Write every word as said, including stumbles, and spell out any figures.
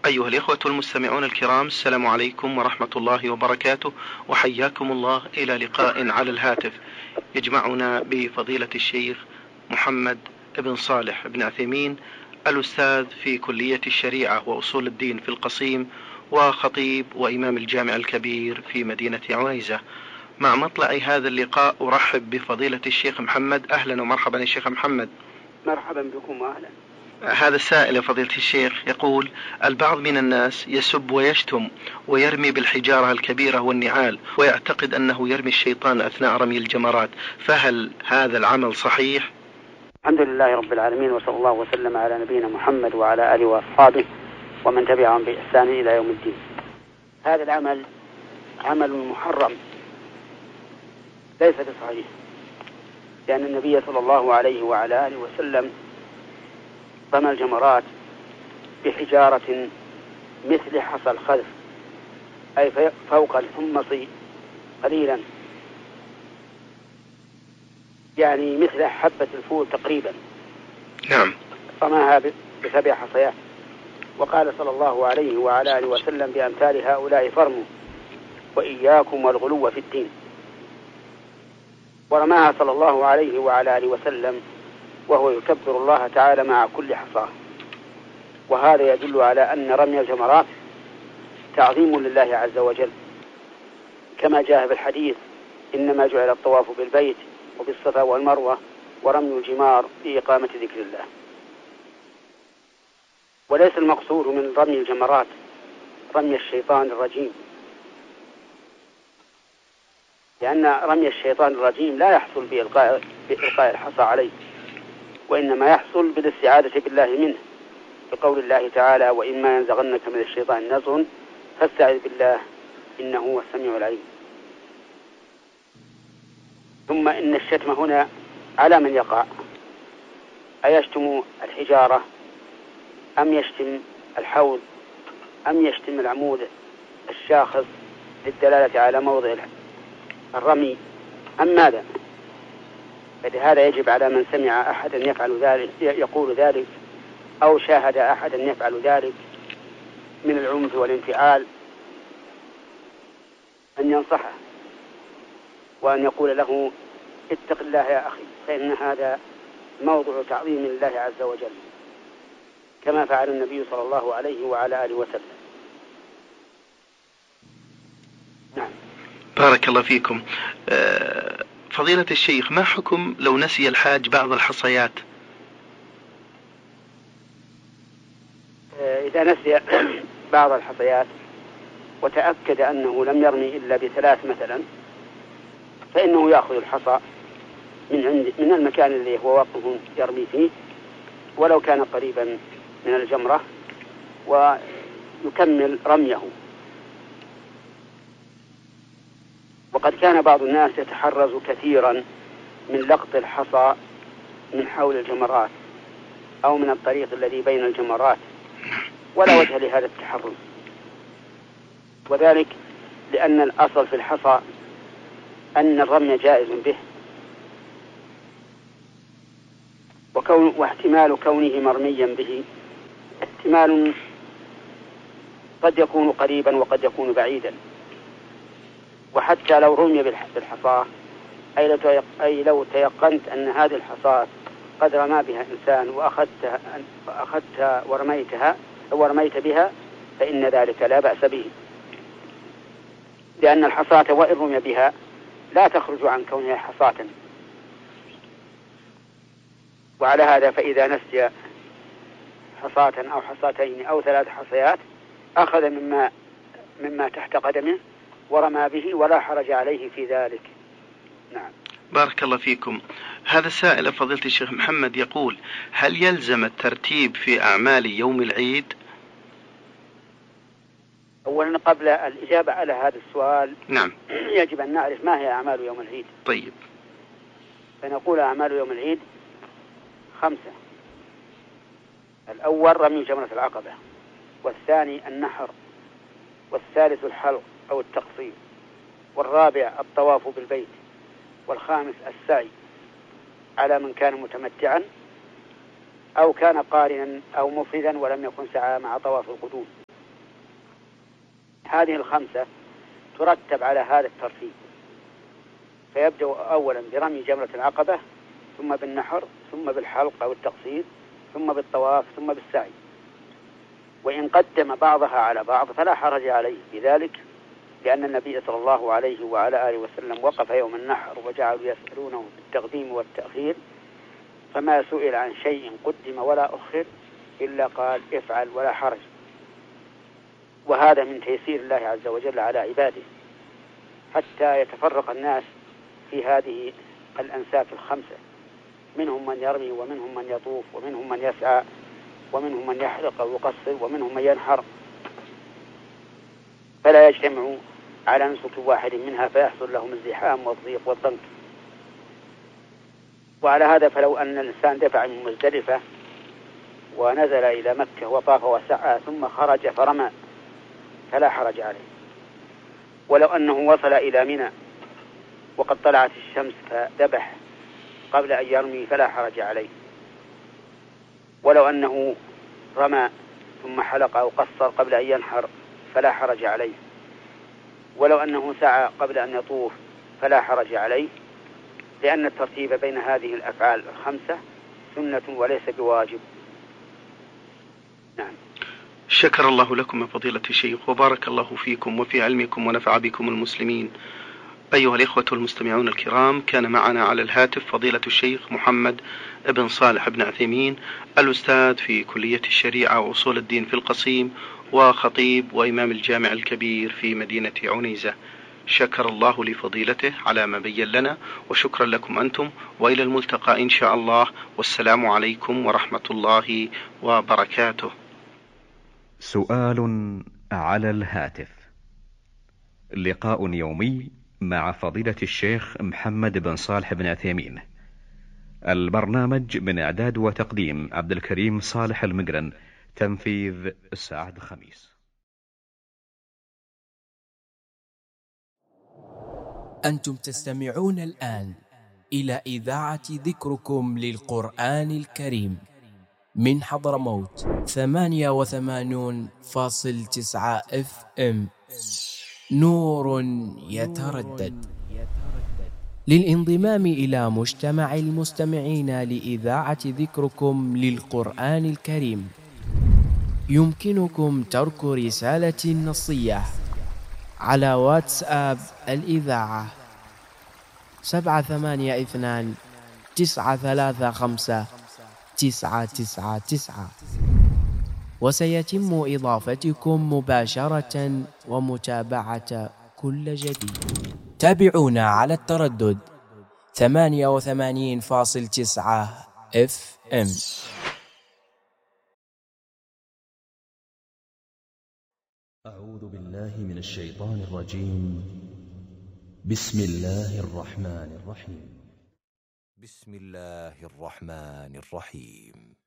أيها الإخوة المستمعون الكرام، السلام عليكم ورحمة الله وبركاته، وحياكم الله إلى لقاء على الهاتف يجمعنا بفضيلة الشيخ محمد بن صالح بن عثيمين، الأستاذ في كلية الشريعة وأصول الدين في القصيم، وخطيب وإمام الجامع الكبير في مدينة عنيزة. مع مطلع هذا اللقاء أرحب بفضيلة الشيخ محمد. أهلا ومرحبا يا شيخ محمد. مرحبا بكم وأهلا. هذا السائل يا فضيلة الشيخ يقول: البعض من الناس يسب ويشتم ويرمي بالحجارة الكبيرة والنعال، ويعتقد أنه يرمي الشيطان أثناء رمي الجمرات، فهل هذا العمل صحيح؟ الحمد لله رب العالمين، وصلى الله وسلم على نبينا محمد وعلى آله وأصحابه ومن تبعهم بإحسان إلى يوم الدين. هذا العمل عمل محرم ليس بصحيح، لأن النبي صلى الله عليه وعلى آله وسلم رمى الجمرات بحجارة مثل حصى الخذف، أي فوق الحمص قليلا، يعني مثل حبة الفول تقريبا. نعم. رماها بسبع حصيات، وقال صلى الله عليه وعلى آله وسلم: بأمثال هؤلاء فرموا وإياكم والغلو في الدين. ورماها صلى الله عليه وعلى آله وسلم وهو يكبر الله تعالى مع كل حصاه، وهذا يدل على أن رمي الجمرات تعظيم لله عز وجل، كما جاء في الحديث: إنما جعل الطواف بالبيت وبالصفا والمروة ورمي الجمار لإقامة ذكر الله. وليس المقصود من رمي الجمرات رمي الشيطان الرجيم، لأن رمي الشيطان الرجيم لا يحصل بإلقاء, بإلقاء الحصى عليه، وإنما يحصل بالاستعاذة بالله منه، بقول الله تعالى: وإما ينزغنك من الشيطان نزغ فاستعذ بالله إنه هو السميع العليم. ثم إن الشتم هنا على من يقع، أيشتم الحجارة أم يشتم الحوض أم يشتم العمود الشاخص للدلالة على موضع الرمي أم ماذا؟ فلهذا يجب على من سمع أحدا يفعل ذلك يقول ذلك أو شاهد أحدا يفعل ذلك من العنف والانفعال أن ينصحه وأن يقول له: اتق الله يا أخي، فإن هذا موضع تعظيم لله عز وجل، كما فعل النبي صلى الله عليه وعلى آله وسلم. نعم. بارك الله فيكم. فضيلة الشيخ، ما حكم لو نسي الحاج بعض الحصيات؟ إذا نسي بعض الحصيات وتأكد أنه لم يرمي إلا بثلاث مثلا، فإنه يأخذ الحصى من عند من المكان الذي هو واقف يرمي فيه، ولو كان قريبا من الجمرة، ويكمل رميه. وقد كان بعض الناس يتحرز كثيرا من لقط الحصى من حول الجمرات أو من الطريق الذي بين الجمرات، ولا وجه لهذا التحرز، وذلك لأن الأصل في الحصى أن الرمي جائز به، وكون واحتمال كونه مرميا به احتمال قد يكون قريبا وقد يكون بعيدا. وحتى لو رمي بالحصى أي لو تيقنت أن هذه الحصى قد رمى بها إنسان وأخذتها, وأخذتها ورميتها ورميت بها، فإن ذلك لا بأس به، لأن الحصاة وإن رمي بها لا تخرج عن كونها حصاة. وعلى هذا فإذا نسي حصاة أو حصاتين أو ثلاث حصيات أخذ مما, مما تحت قدمه ورمى به، ولا حرج عليه في ذلك. نعم. بارك الله فيكم. هذا السائل فضيلة الشيخ محمد يقول: هل يلزم الترتيب في أعمال يوم العيد؟ أولا قبل الإجابة على هذا السؤال نعم يجب أن نعرف ما هي أعمال يوم العيد. طيب. فنقول أعمال يوم العيد خمسة: الأول رمي جمرة العقبة، والثاني النحر، والثالث الحلق أو التقصير، والرابع الطواف بالبيت، والخامس السعي على من كان متمتعا أو كان قارنا أو مفردا ولم يكن سعى مع طواف القدوم. هذه الخمسة ترتب على هذا الترتيب، فيبدأ أولا برمي جمرة العقبة، ثم بالنحر، ثم بالحلق أو التقصير، ثم بالطواف، ثم بالسعي. وإن قدم بعضها على بعض فلا حرج عليه بذلك، لأن النبي صلى الله عليه وعلى آله وسلم وقف يوم النحر وجعلوا يسألونه بالتقديم والتأخير، فما سئل عن شيء قدم ولا أخر إلا قال افعل ولا حرج. وهذا من تيسير الله عز وجل على عباده، حتى يتفرق الناس في هذه الأنساك الخمسة، منهم من يرمي، ومنهم من يطوف، ومنهم من يسعى، ومنهم من يحلق أو يقصر، ومنهم من ينحر، فلا يجتمعوا على نسك واحد منها فيحصل لهم الزحام والضيق والضنك. وعلى هذا فلو أن الإنسان دفع من مزدلفة ونزل إلى مكة وطاف وسعى ثم خرج فرمى فلا حرج عليه. ولو أنه وصل إلى منى وقد طلعت الشمس فذبح قبل أن يرمي فلا حرج عليه. ولو أنه رمى ثم حلق أو قصر قبل أن ينحر فلا حرج عليه. ولو أنه سعى قبل أن يطوف فلا حرج عليه، لأن الترتيب بين هذه الأفعال الخمسة سنة وليس بواجب. نعم. شكر الله لكم يا فضيلة الشيخ، وبارك الله فيكم وفي علمكم ونفع بكم المسلمين. أيها الإخوة المستمعون الكرام، كان معنا على الهاتف فضيلة الشيخ محمد بن صالح بن عثيمين، الأستاذ في كلية الشريعة وأصول الدين في القصيم، وخطيب وإمام الجامع الكبير في مدينة عنيزة. شكر الله لفضيلته على ما بين لنا، وشكرا لكم أنتم، وإلى الملتقى إن شاء الله، والسلام عليكم ورحمة الله وبركاته. سؤال على الهاتف. لقاء يومي مع فضيلة الشيخ محمد بن صالح بن عثيمين. البرنامج من إعداد وتقديم عبد الكريم صالح المقرن. تنفيذ السعد خميس. أنتم تستمعون الآن إلى إذاعة ذكركم للقرآن الكريم من حضرموت ثمانية وثمانون فاصل تسعة اف ام. نور يتردد. للانضمام إلى مجتمع المستمعين لإذاعة ذكركم للقرآن الكريم يمكنكم ترك رسالة نصية على واتساب الإذاعة سبعة ثمانية اثنان تسعة ثلاثة خمسة تسعة تسعة تسعة، وسيتم إضافتكم مباشرة ومتابعة كل جديد. تابعونا على التردد ثمانية وثمانين فاصل تسعة اف ام. أعوذ بالله من الشيطان الرجيم. بسم الله الرحمن الرحيم. بسم الله الرحمن الرحيم.